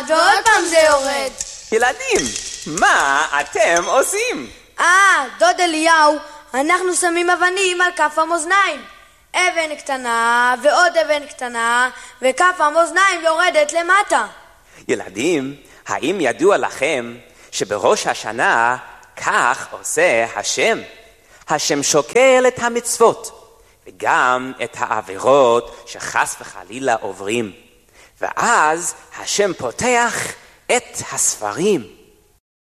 ועוד פעם זה יורד. ילדים, מה אתם עושים? דוד אליהו, אנחנו שמים אבנים על כף המאזניים. אבן קטנה ועוד אבן קטנה, וכף המאזניים יורדת למטה. ילדים, האם ידוע לכם שבראש השנה כך עושה השם? השם שוקל את המצוות וגם את העבירות שחס וחלילה עוברים. ואז השם פותח את הספרים